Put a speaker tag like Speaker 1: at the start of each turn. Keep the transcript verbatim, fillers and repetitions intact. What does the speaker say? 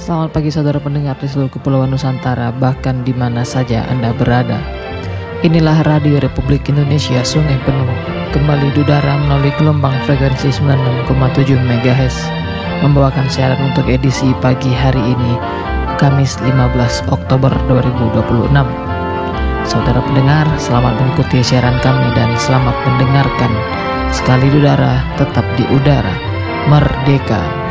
Speaker 1: Selamat pagi saudara pendengar di seluruh kepulauan Nusantara, bahkan di mana saja Anda berada. Inilah Radio Republik Indonesia Sungai Penuh, kembali dudara melalui gelombang frekuensi sembilan puluh enam koma tujuh megahertz, membawakan siaran untuk edisi pagi hari ini, Kamis lima belas Oktober dua ribu dua puluh enam. Saudara pendengar, selamat mengikuti siaran kami dan selamat mendengarkan. Sekali dudara, tetap di udara, merdeka.